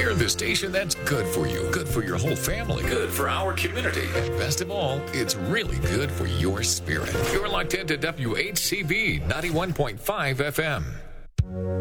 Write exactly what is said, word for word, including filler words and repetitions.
We're the station that's good for you, good for your whole family, good for our community. And best of all, it's really good for your spirit. You're locked into W H C B ninety-one point five F M.